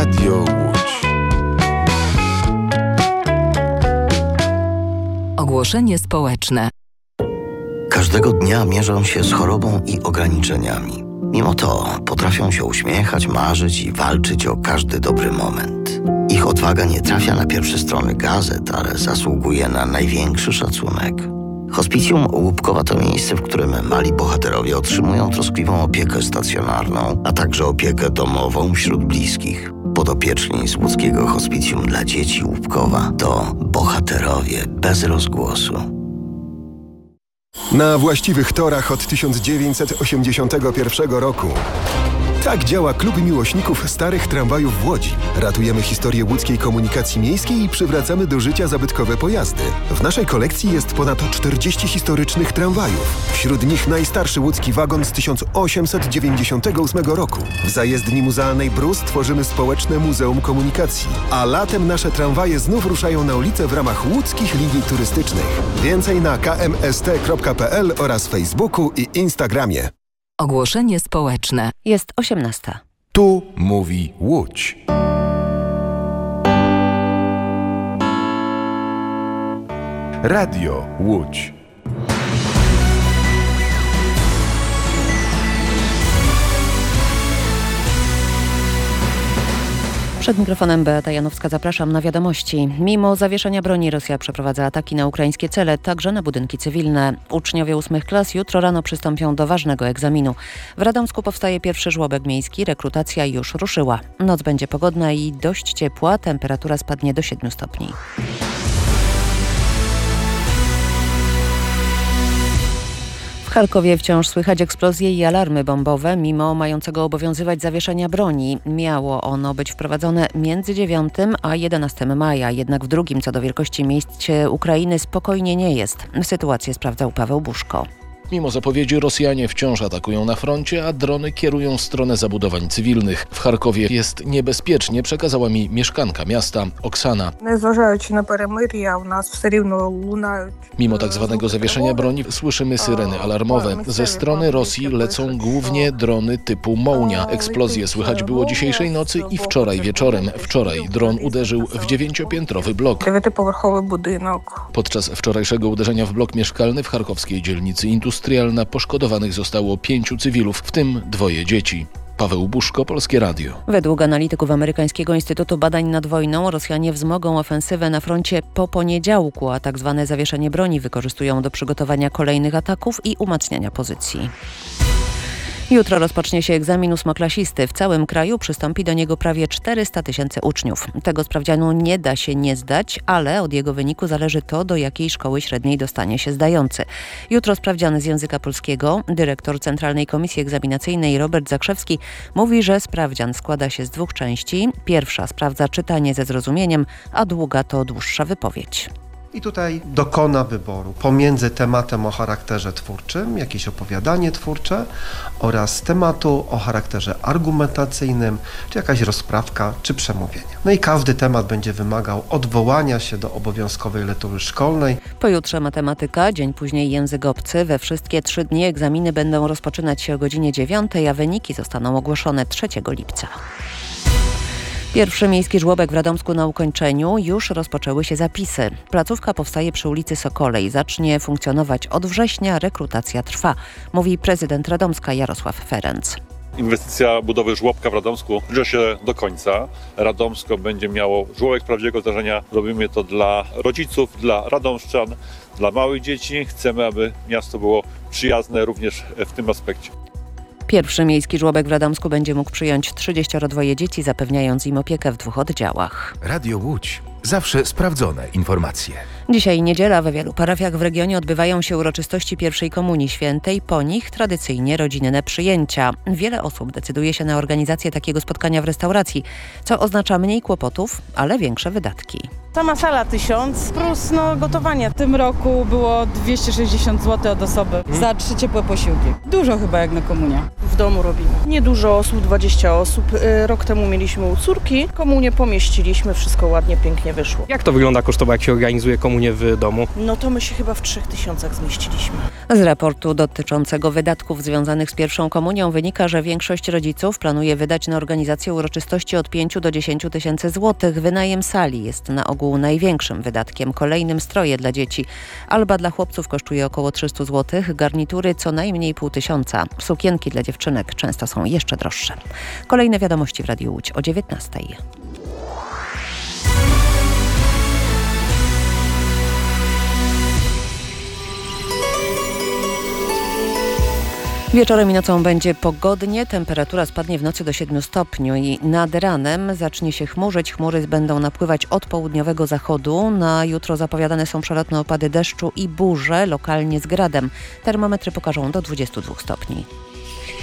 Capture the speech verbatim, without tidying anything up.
Radio Łódź. Ogłoszenie społeczne. Każdego dnia mierzą się z chorobą i ograniczeniami. Mimo to potrafią się uśmiechać, marzyć i walczyć o każdy dobry moment. Ich odwaga nie trafia na pierwsze strony gazet, ale zasługuje na największy szacunek. Hospicjum Łupkowa to miejsce, w którym mali bohaterowie otrzymują troskliwą opiekę stacjonarną, a także opiekę domową wśród bliskich. Podopieczni z łódzkiego Hospicjum dla Dzieci Łupkowa to bohaterowie bez rozgłosu. Na właściwych torach od tysiąc dziewięćset osiemdziesiątego pierwszego roku. Tak działa Klub Miłośników Starych Tramwajów w Łodzi. Ratujemy historię łódzkiej komunikacji miejskiej i przywracamy do życia zabytkowe pojazdy. W naszej kolekcji jest ponad czterdzieści historycznych tramwajów. Wśród nich najstarszy łódzki wagon z tysiąc osiemset dziewięćdziesiątego ósmego roku. W zajezdni muzealnej Brus tworzymy społeczne Muzeum Komunikacji. A latem nasze tramwaje znów ruszają na ulicę w ramach łódzkich linii turystycznych. Więcej na k m s t kropka p l oraz Facebooku i Instagramie. Ogłoszenie społeczne. Jest osiemnasta. Tu mówi Łódź. Radio Łódź. Przed mikrofonem Beata Janowska, zapraszam na wiadomości. Mimo zawieszenia broni Rosja przeprowadza ataki na ukraińskie cele, także na budynki cywilne. Uczniowie ósmych klas jutro rano przystąpią do ważnego egzaminu. W Radomsku powstaje pierwszy żłobek miejski, rekrutacja już ruszyła. Noc będzie pogodna i dość ciepła, temperatura spadnie do siedmiu stopni. W Charkowie wciąż słychać eksplozje i alarmy bombowe, mimo mającego obowiązywać zawieszenia broni. Miało ono być wprowadzone między dziewiątym a jedenastego maja, jednak w drugim co do wielkości mieście Ukrainy spokojnie nie jest. Sytuację sprawdzał Paweł Buszko. Mimo zapowiedzi Rosjanie wciąż atakują na froncie, a drony kierują w stronę zabudowań cywilnych. W Charkowie jest niebezpiecznie, przekazała mi mieszkanka miasta Oksana. Mimo tak zwanego zawieszenia broni słyszymy syreny alarmowe. Ze strony Rosji lecą głównie drony typu Mołnia. Eksplozje słychać było dzisiejszej nocy i wczoraj wieczorem. Wczoraj dron uderzył w dziewięciopiętrowy blok. Podczas wczorajszego uderzenia w blok mieszkalny w charkowskiej dzielnicy Industrialna poszkodowanych zostało pięciu cywilów, w tym dwoje dzieci. Paweł Buszko, Polskie Radio. Według analityków Amerykańskiego Instytutu Badań nad Wojną Rosjanie wzmogą ofensywę na froncie po poniedziałku, a tak zwane zawieszenie broni wykorzystują do przygotowania kolejnych ataków i umacniania pozycji. Jutro rozpocznie się egzamin ósmoklasisty. W całym kraju przystąpi do niego prawie czterysta tysięcy uczniów. Tego sprawdzianu nie da się nie zdać, ale od jego wyniku zależy to, do jakiej szkoły średniej dostanie się zdający. Jutro sprawdziany z języka polskiego. Dyrektor Centralnej Komisji Egzaminacyjnej Robert Zakrzewski mówi, że sprawdzian składa się z dwóch części. Pierwsza sprawdza czytanie ze zrozumieniem, a druga to dłuższa wypowiedź. I tutaj dokona wyboru pomiędzy tematem o charakterze twórczym, jakieś opowiadanie twórcze, oraz tematu o charakterze argumentacyjnym, czy jakaś rozprawka, czy przemówienie. No i każdy temat będzie wymagał odwołania się do obowiązkowej lektury szkolnej. Pojutrze matematyka, dzień później język obcy. We wszystkie trzy dni egzaminy będą rozpoczynać się o godzinie dziewiątej, a wyniki zostaną ogłoszone trzeciego lipca. Pierwszy miejski żłobek w Radomsku na ukończeniu. Już rozpoczęły się zapisy. Placówka powstaje przy ulicy Sokolej. Zacznie funkcjonować od września. Rekrutacja trwa, mówi prezydent Radomska Jarosław Ferenc. Inwestycja budowy żłobka w Radomsku zbliża się do końca. Radomsko będzie miało żłobek prawdziwego zdarzenia. Robimy to dla rodziców, dla radomszczan, dla małych dzieci. Chcemy, aby miasto było przyjazne również w tym aspekcie. Pierwszy miejski żłobek w Radomsku będzie mógł przyjąć trzydzieści dwa dzieci, zapewniając im opiekę w dwóch oddziałach. Radio Łódź. Zawsze sprawdzone informacje. Dzisiaj niedziela. We wielu parafiach w regionie odbywają się uroczystości pierwszej Komunii Świętej. Po nich tradycyjnie rodzinne przyjęcia. Wiele osób decyduje się na organizację takiego spotkania w restauracji, co oznacza mniej kłopotów, ale większe wydatki. Sama sala tysiąc plus no, gotowanie. W tym roku było dwieście sześćdziesiąt złotych od osoby za trzy ciepłe posiłki. Dużo chyba jak na komunię. W domu robimy. Niedużo osób, dwadzieścia osób. Rok temu mieliśmy u córki. Komunię pomieściliśmy, wszystko ładnie, pięknie świetnie wyszło. Jak to wygląda kosztowo, jak się organizuje komunię w domu? No to my się chyba w trzech tysiącach zmieściliśmy. Z raportu dotyczącego wydatków związanych z pierwszą komunią wynika, że większość rodziców planuje wydać na organizację uroczystości od pięciu do dziesięciu tysięcy złotych. Wynajem sali jest na ogół największym wydatkiem. Kolejnym stroje dla dzieci. Alba dla chłopców kosztuje około trzysta złotych, garnitury co najmniej pół tysiąca. Sukienki dla dziewczynek często są jeszcze droższe. Kolejne wiadomości w Radiu Łódź o dziewiętnastej. Wieczorem i nocą będzie pogodnie, temperatura spadnie w nocy do siedmiu stopni i nad ranem zacznie się chmurzyć. Chmury będą napływać od południowego zachodu. Na jutro zapowiadane są przelotne opady deszczu i burze, lokalnie z gradem. Termometry pokażą do dwudziestu dwóch stopni.